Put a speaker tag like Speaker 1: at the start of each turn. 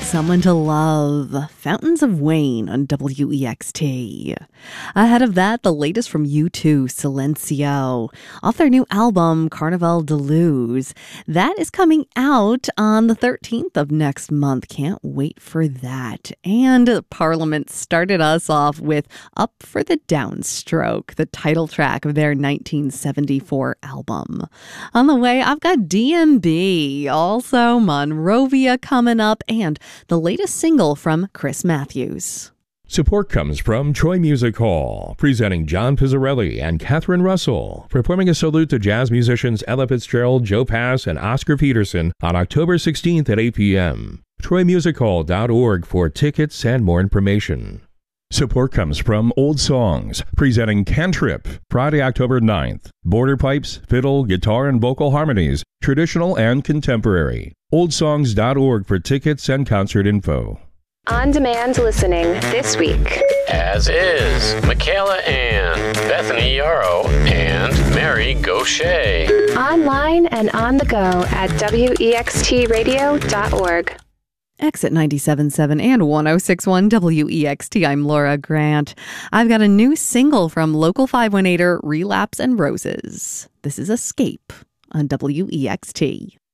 Speaker 1: Someone to Love, Fountains of Wayne on WEXT. Ahead of that, the latest from U2, Silencio, off their new album, Carnaval de Luz. That is coming out on the 13th of next month. Can't wait for that. And Parliament started us off with Up for the Downstroke, the title track of their 1974 album. On the way, I've got DMB, also Monrovia coming up, and the latest single from Chris Matthews.
Speaker 2: Support comes from Troy Music Hall, presenting John Pizzarelli and Catherine Russell, performing a salute to jazz musicians Ella Fitzgerald, Joe Pass, and Oscar Peterson on October 16th at 8 p.m. TroyMusicHall.org for tickets and more information. Support comes from Old Songs, presenting Cantrip, Friday, October 9th. Border pipes, fiddle, guitar, and vocal harmonies, traditional and contemporary. Oldsongs.org for tickets and concert info.
Speaker 3: On-demand listening this week.
Speaker 4: As is Michaela Ann, Bethany Yarrow, and Mary Gaucher.
Speaker 3: Online and on the go at wextradio.org.
Speaker 1: Exit 97.7 and 106.1 WEXT. I'm Laura Grant. I've got a new single from Local 518er, Relapse and Roses. This is Escape on WEXT.